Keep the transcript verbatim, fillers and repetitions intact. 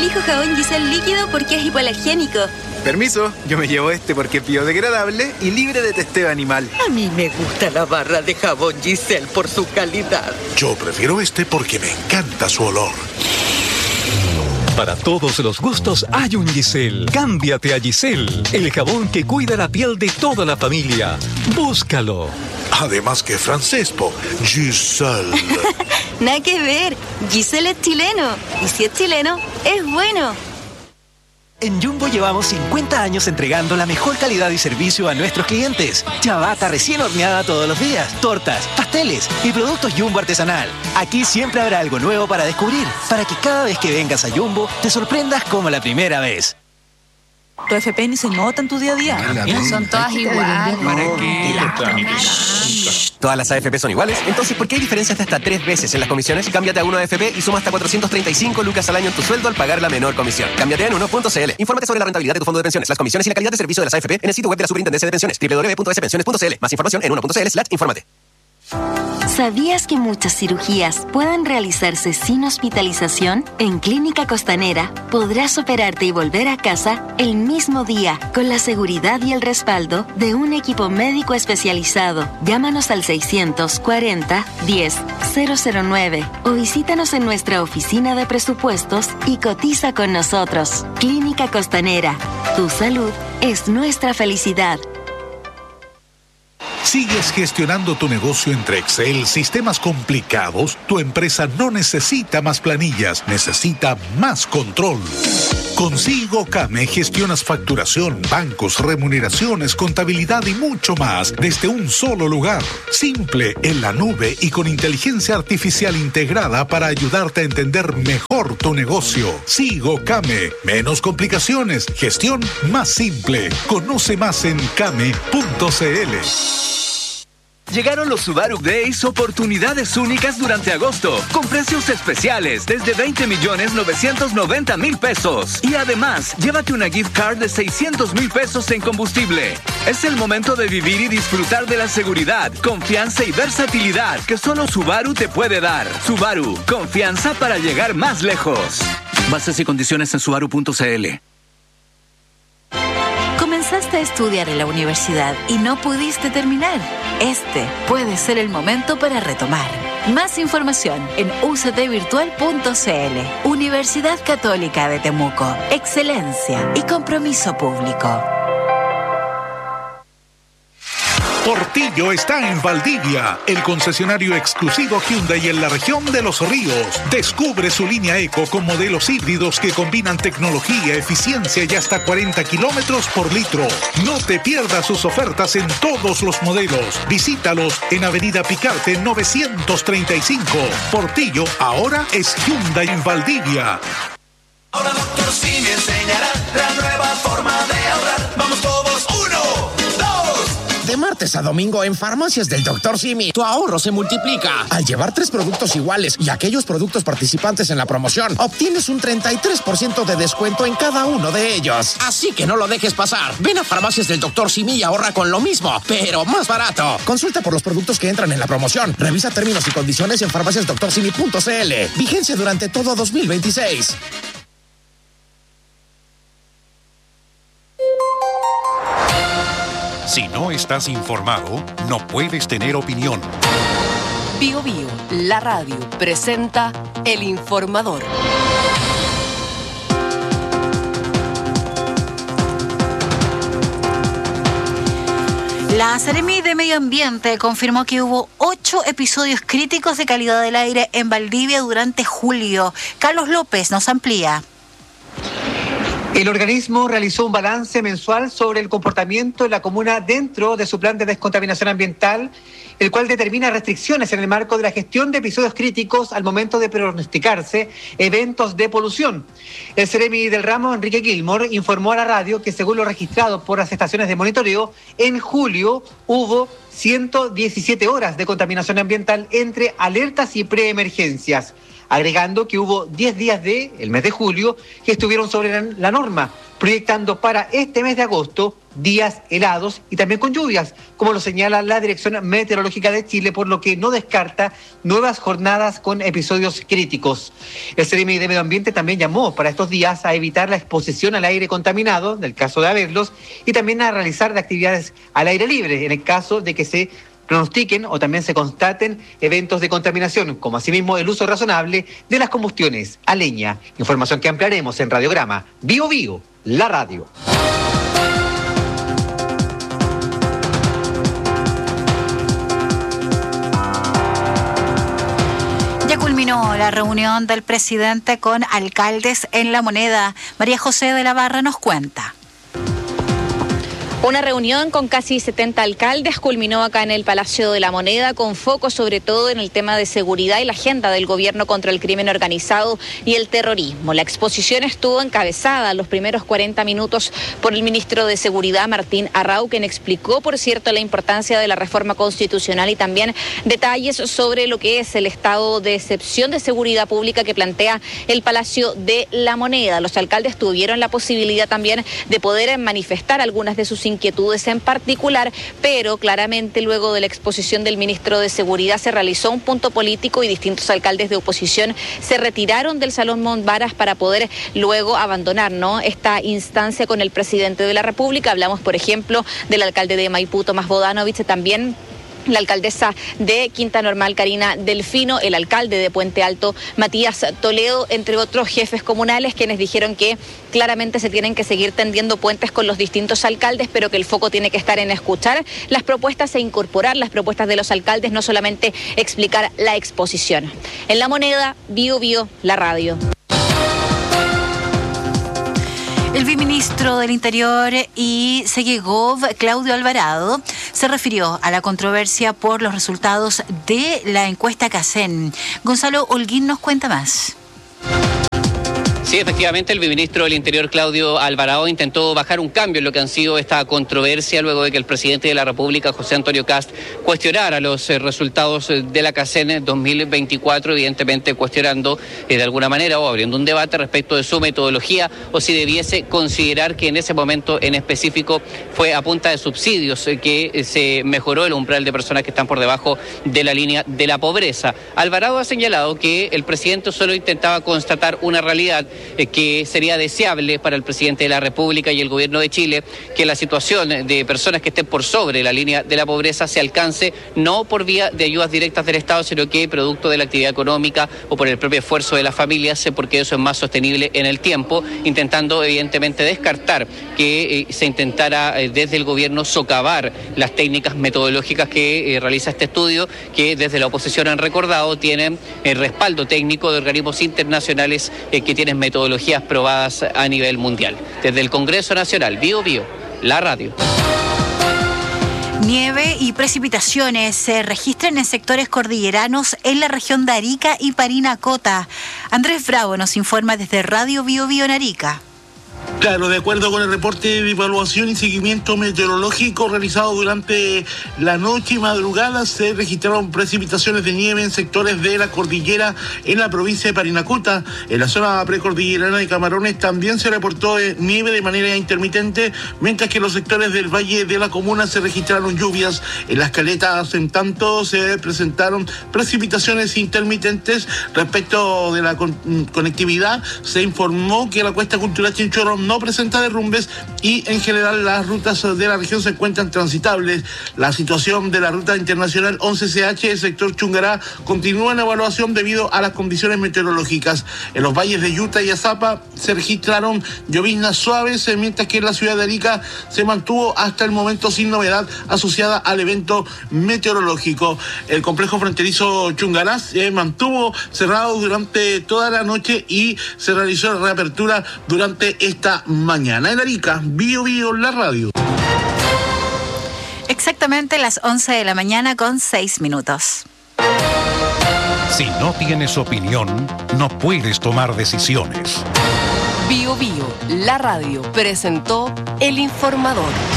elijo jabón Giselle líquido porque es hipoalergénico. Permiso, yo me llevo este porque es biodegradable y libre de testeo animal. A mí me gusta la barra de jabón Giselle por su calidad. Yo prefiero este porque me encanta su olor. Para todos los gustos hay un Giselle. Cámbiate a Giselle, el jabón que cuida la piel de toda la familia. Búscalo. Además que francés, po. Giselle. Nada que ver. Giselle es chileno. Y si es chileno, es bueno. En Jumbo llevamos cincuenta años entregando la mejor calidad y servicio a nuestros clientes. Ciabatta recién horneada todos los días, tortas, pasteles y productos Jumbo artesanal. Aquí siempre habrá algo nuevo para descubrir, para que cada vez que vengas a Jumbo te sorprendas como la primera vez. Tu F P ni se nota en tu día a día. Son todas iguales. ¿Para qué? ¿Todas las A F P son iguales? Entonces, ¿por qué hay diferencias de hasta tres veces en las comisiones? Cámbiate a uno A F P y suma hasta cuatrocientos treinta y cinco lucas al año en tu sueldo al pagar la menor comisión. Cámbiate en uno punto c l. Infórmate sobre la rentabilidad de tu fondo de pensiones, las comisiones y la calidad de servicio de las A F P en el sitio web de la Superintendencia de Pensiones, doble u doble u doble u punto s pensiones punto c l. Más información en uno punto c l slash infórmate. ¿Sabías que muchas cirugías pueden realizarse sin hospitalización? En Clínica Costanera podrás operarte y volver a casa el mismo día con la seguridad y el respaldo de un equipo médico especializado. Llámanos al seiscientos cuarenta diez cero cero nueve o visítanos en nuestra oficina de presupuestos y cotiza con nosotros. Clínica Costanera. Tu salud es nuestra felicidad. ¿Sigues gestionando tu negocio entre Excel, sistemas complicados? Tu empresa no necesita más planillas, necesita más control. Con SIGOCAME gestionas facturación, bancos, remuneraciones, contabilidad y mucho más desde un solo lugar. Simple, en la nube y con inteligencia artificial integrada para ayudarte a entender mejor tu negocio. SIGOCAME. Menos complicaciones, gestión más simple. Conoce más en came punto c l. Llegaron los Subaru Days, oportunidades únicas durante agosto, con precios especiales desde veinte millones novecientos noventa mil pesos. Y además, llévate una gift card de seiscientos mil pesos en combustible. Es el momento de vivir y disfrutar de la seguridad, confianza y versatilidad que solo Subaru te puede dar. Subaru, confianza para llegar más lejos. Bases y condiciones en subaru punto c l. Comenzaste a estudiar en la universidad y no pudiste terminar. Este puede ser el momento para retomar. Más información en u c t virtual punto c l. Universidad Católica de Temuco. Excelencia y compromiso público. Portillo está en Valdivia, el concesionario exclusivo Hyundai en la región de Los Ríos. Descubre su línea Eco con modelos híbridos que combinan tecnología, eficiencia y hasta cuarenta kilómetros por litro. No te pierdas sus ofertas en todos los modelos. Visítalos en Avenida Picarte novecientos treinta y cinco. Portillo ahora es Hyundai en Valdivia. Ahora Doctor Simi enseñará la nueva forma de ahorrar. Vamos todos, uno, dos. De martes a domingo en Farmacias del Doctor Simi, tu ahorro se multiplica. Al llevar tres productos iguales y aquellos productos participantes en la promoción, obtienes un treinta y tres por ciento de descuento en cada uno de ellos. Así que no lo dejes pasar. Ven a Farmacias del Doctor Simi y ahorra con lo mismo, pero más barato. Consulta por los productos que entran en la promoción. Revisa términos y condiciones en farmacias doctor simi punto c l. Vigencia durante todo dos mil veintiséis. Si no estás informado, no puedes tener opinión. Bio Bio, la radio, presenta El Informador. La Seremi de Medio Ambiente confirmó que hubo ocho episodios críticos de calidad del aire en Valdivia durante julio. Carlos López nos amplía. El organismo realizó un balance mensual sobre el comportamiento de la comuna dentro de su plan de descontaminación ambiental, el cual determina restricciones en el marco de la gestión de episodios críticos al momento de pronosticarse eventos de polución. El Seremi del ramo, Enrique Gilmore, informó a la radio que según lo registrado por las estaciones de monitoreo, en julio hubo ciento diecisiete horas de contaminación ambiental entre alertas y preemergencias. agregando que hubo diez días del mes de julio que estuvieron sobre la, la norma, proyectando para este mes de agosto días helados y también con lluvias, como lo señala la Dirección Meteorológica de Chile, por lo que no descarta nuevas jornadas con episodios críticos. El Ceremi de Medio Ambiente también llamó para estos días a evitar la exposición al aire contaminado, en el caso de haberlos, y también a realizar de actividades al aire libre, en el caso de que se pronostiquen o también se constaten eventos de contaminación, como asimismo el uso razonable de las combustiones a leña. Información que ampliaremos en Radiograma Bio Bio, la radio. Ya culminó la reunión del presidente con alcaldes en La Moneda. María José de la Barra nos cuenta. Una reunión con casi setenta alcaldes culminó acá en el Palacio de la Moneda, con foco sobre todo en el tema de seguridad y la agenda del gobierno contra el crimen organizado y el terrorismo. La exposición estuvo encabezada en los primeros cuarenta minutos por el ministro de Seguridad, Martín Arrau, quien explicó, por cierto, la importancia de la reforma constitucional y también detalles sobre lo que es el estado de excepción de seguridad pública que plantea el Palacio de la Moneda. Los alcaldes tuvieron la posibilidad también de poder manifestar algunas de sus inquietudes en particular, pero claramente luego de la exposición del ministro de Seguridad se realizó un punto político y distintos alcaldes de oposición se retiraron del Salón Montbaras para poder luego abandonar, ¿no?, esta instancia con el presidente de la República. Hablamos, por ejemplo, del alcalde de Maipú, Tomás Bodanovich, también la alcaldesa de Quinta Normal, Karina Delfino, el alcalde de Puente Alto, Matías Toledo, entre otros jefes comunales, quienes dijeron que claramente se tienen que seguir tendiendo puentes con los distintos alcaldes, pero que el foco tiene que estar en escuchar las propuestas e incorporar las propuestas de los alcaldes, no solamente explicar la exposición. En La Moneda, Bio Bio, la radio. El viceministro del Interior y Segegov, Claudio Alvarado, se refirió a la controversia por los resultados de la encuesta CACEN. Gonzalo Holguín nos cuenta más. Sí, efectivamente, el viceministro del Interior, Claudio Alvarado, intentó bajar un cambio en lo que han sido esta controversia luego de que el presidente de la República, José Antonio Kast, cuestionara los eh, resultados de la CACEN dos mil veinticuatro, evidentemente cuestionando eh, de alguna manera o abriendo un debate respecto de su metodología o si debiese considerar que en ese momento en específico fue a punta de subsidios eh, que eh, se mejoró el umbral de personas que están por debajo de la línea de la pobreza. Alvarado ha señalado que el presidente solo intentaba constatar una realidad Eh, que sería deseable para el presidente de la República y el gobierno de Chile que la situación de personas que estén por sobre la línea de la pobreza se alcance no por vía de ayudas directas del Estado, sino que producto de la actividad económica o por el propio esfuerzo de las familias, porque eso es más sostenible en el tiempo, intentando evidentemente descartar que eh, se intentara eh, desde el gobierno socavar las técnicas metodológicas que eh, realiza este estudio, que desde la oposición han recordado tienen el respaldo técnico de organismos internacionales eh, que tienen metodologías probadas a nivel mundial. Desde el Congreso Nacional, Bio Bio, la radio. Nieve y precipitaciones se registran en sectores cordilleranos en la región de Arica y Parinacota. Andrés Bravo nos informa desde Radio Bio Bio en Arica. Claro, de acuerdo con el reporte de evaluación y seguimiento meteorológico realizado durante la noche y madrugada, se registraron precipitaciones de nieve en sectores de la cordillera en la provincia de Parinacota. En la zona precordillerana de Camarones también se reportó nieve de manera intermitente, mientras que en los sectores del valle de la comuna se registraron lluvias. En las caletas, en tanto, se presentaron precipitaciones intermitentes. Respecto de la con- conectividad, se informó que la Cuesta Cultural Chinchorro no presenta derrumbes y en general las rutas de la región se encuentran transitables. La situación de la ruta internacional once C H del sector Chungará continúa en evaluación debido a las condiciones meteorológicas. En los valles de Yuta y Azapa se registraron lloviznas suaves, mientras que en la ciudad de Arica se mantuvo hasta el momento sin novedad asociada al evento meteorológico. El complejo fronterizo Chungará se mantuvo cerrado durante toda la noche y se realizó la reapertura durante esta mañana. En Arica, Bio Bio, la radio. Exactamente las once de la mañana con seis minutos. Si no tienes opinión, no puedes tomar decisiones. Bio Bio, la radio, presentó El Informador.